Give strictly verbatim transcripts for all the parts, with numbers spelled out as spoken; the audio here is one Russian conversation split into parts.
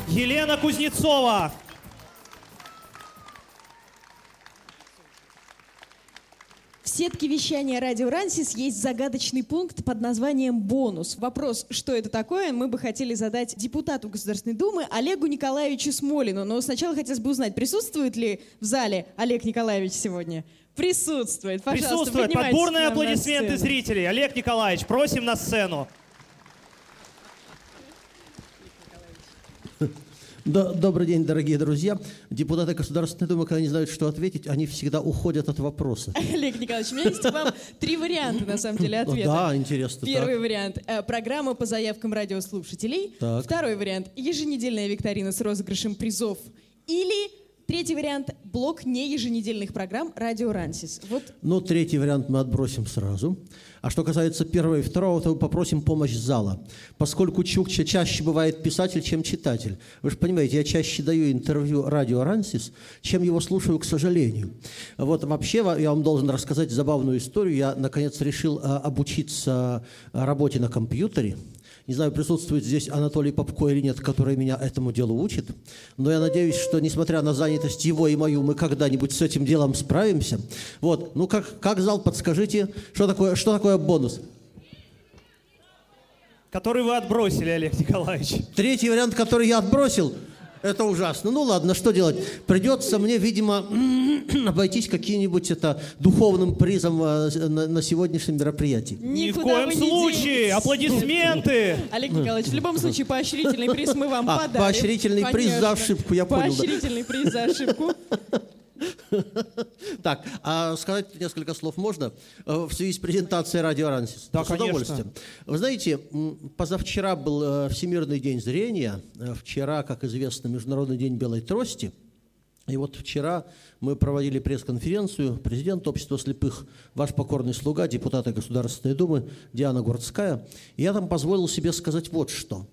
Елена Кузнецова. В сетке вещания «Радио Рансис» есть загадочный пункт под названием «Бонус». Вопрос, что это такое, мы бы хотели задать депутату Государственной Думы Олегу Николаевичу Смолину. Но сначала хотелось бы узнать, присутствует ли в зале Олег Николаевич сегодня? Присутствует. Пожалуйста, Присутствует. Под бурные аплодисменты зрителей. Олег Николаевич, просим на сцену. Добрый день, дорогие друзья. Депутаты Государственной Думы, когда не знают, что ответить, они всегда уходят от вопроса. Олег Николаевич, у меня есть к вам три варианта, на самом деле, ответа. Да, интересно. Первый так. вариант – программа по заявкам радиослушателей. Так. Второй вариант – еженедельная викторина с розыгрышем призов. Или третий вариант – блок нееженедельных программ «Радио Рансис». Вот. Ну, третий вариант мы отбросим сразу. А что касается первого и второго, то мы попросим помощь зала. Поскольку Чукча чаще бывает писатель, чем читатель. Вы же понимаете, я чаще даю интервью «Радио Рансис», чем его слушаю, к сожалению. Вот вообще я вам должен рассказать забавную историю. Я, наконец, решил а, обучиться работе на компьютере. Не знаю, присутствует здесь Анатолий Попко или нет, который меня этому делу учит. Но я надеюсь, что, несмотря на занятость его и мою, мы когда-нибудь с этим делом справимся. Вот. Ну, как, как зал, подскажите, что такое, что такое бонус? Который вы отбросили, Олег Николаевич. Третий вариант, который я отбросил, это ужасно. Ну ладно, что делать? Придется мне, видимо, обойтись каким-нибудь это духовным призом на, на сегодняшнем мероприятии. Ни в коем случае! Аплодисменты! Олег Николаевич, в любом случае, поощрительный приз мы вам а, подарим. Поощрительный Конечно. приз за ошибку, я понял. Поощрительный да. приз за ошибку. Так, а сказать несколько слов можно в связи с презентацией «Радио Рансис»? Да, с удовольствием. Вы знаете, позавчера был Всемирный день зрения, вчера, как известно, Международный день белой трости. И вот вчера мы проводили пресс-конференцию. Президент Общества слепых, ваш покорный слуга, депутата Государственной Думы Диана Гурцкая. И я там позволил себе сказать вот что.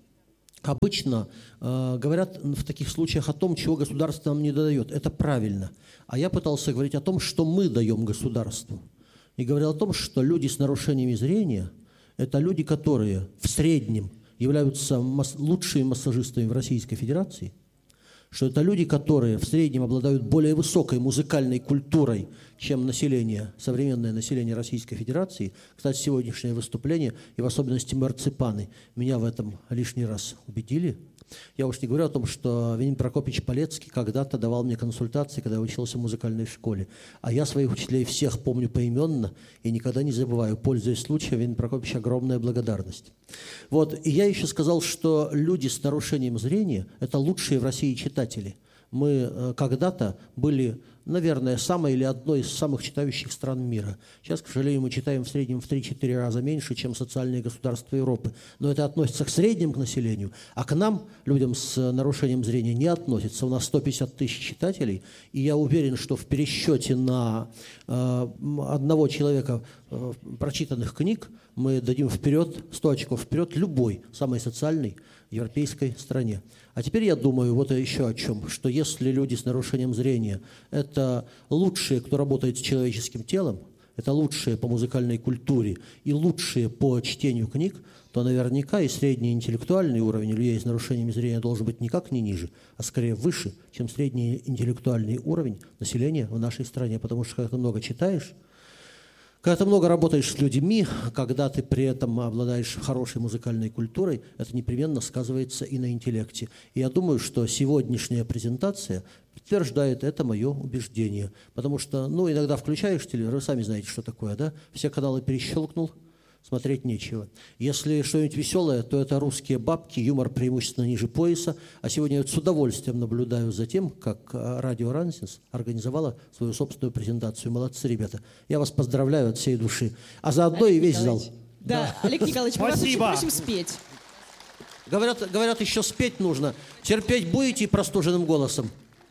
Обычно э, говорят в таких случаях о том, чего государство нам не дает. Это правильно. А я пытался говорить о том, что мы даем государству. И говорил о том, что люди с нарушениями зрения – это люди, которые в среднем являются мас- лучшими массажистами в Российской Федерации, что это люди, которые в среднем обладают более высокой музыкальной культурой, чем население, современное население Российской Федерации. Кстати, сегодняшнее выступление, и в особенности марципаны, меня в этом лишний раз убедили. Я уж не говорю о том, что Венин Прокопьевич Полецкий когда-то давал мне консультации, когда я учился в музыкальной школе. А я своих учителей всех помню поименно и никогда не забываю. Пользуясь случаем, Венин Прокопьевич, огромная благодарность. Вот. И я еще сказал, что люди с нарушением зрения – это лучшие в России читатели. Мы э, когда-то были, наверное, самой или одной из самых читающих стран мира. Сейчас, к сожалению, мы читаем в среднем в три-четыре раза меньше, чем социальные государства Европы. Но это относится к среднему к населению, а к нам, людям с нарушением зрения, не относится. У нас сто пятьдесят тысяч читателей, и я уверен, что в пересчете на э, одного человека э, прочитанных книг мы дадим вперед, сто очков вперед любой самой социальной европейской стране. А теперь я думаю вот еще о чем, что если люди с нарушением зрения – это лучшие, кто работает с человеческим телом, это лучшие по музыкальной культуре и лучшие по чтению книг, то наверняка и средний интеллектуальный уровень людей с нарушением зрения должен быть никак не ниже, а скорее выше, чем средний интеллектуальный уровень населения в нашей стране. Потому что когда ты много читаешь, когда ты много работаешь с людьми, когда ты при этом обладаешь хорошей музыкальной культурой, это непременно сказывается и на интеллекте. И я думаю, что сегодняшняя презентация подтверждает это мое убеждение. Потому что, ну, иногда включаешь телевизор, вы сами знаете, что такое, да? Все каналы перещелкнул, смотреть нечего. Если что-нибудь веселое, то это русские бабки, юмор преимущественно ниже пояса. А сегодня я с удовольствием наблюдаю за тем, как Радио Рансис организовала свою собственную презентацию. Молодцы, ребята. Я вас поздравляю от всей души. А заодно Олег и весь Николаевич. зал. Да, да. Олег Николаевич, мы вас очень просим спеть. Говорят, говорят, еще спеть нужно. Терпеть будете простуженным голосом?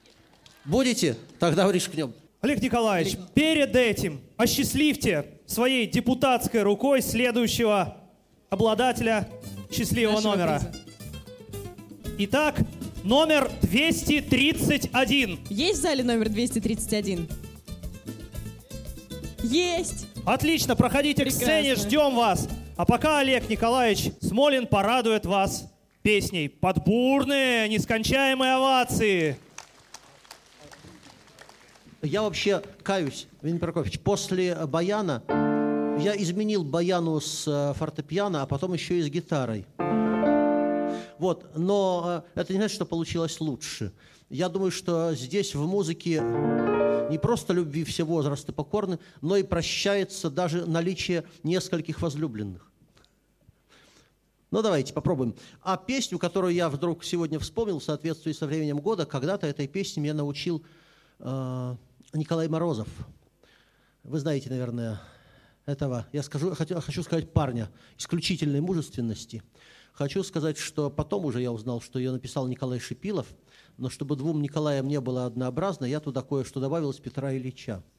Будете? Тогда рискнем. Олег Николаевич, перед этим осчастливьте своей депутатской рукой следующего обладателя счастливого Нашего номера. Приза. Итак, номер двести тридцать один. Есть в зале номер двести тридцать один? Есть! Отлично, проходите Прекрасно. К сцене, ждем вас. А пока Олег Николаевич Смолин порадует вас песней под бурные, нескончаемые овации. Я вообще каюсь, Владимир Прокофьевич, после баяна я изменил баяну с фортепиано, а потом еще и с гитарой. Вот, но это не значит, что получилось лучше. Я думаю, что здесь в музыке не просто любви все возрасты покорны, но и прощается даже наличие нескольких возлюбленных. Ну, давайте попробуем. А песню, которую я вдруг сегодня вспомнил в соответствии со временем года, когда-то этой песне меня научил э, Николай Морозов. Вы знаете, наверное, этого, я скажу, хочу, хочу сказать, парня исключительной мужественности. Хочу сказать, что потом уже я узнал, что ее написал Николай Шипилов, но чтобы двум Николаям не было однообразно, я туда кое-что добавил из Петра Ильича.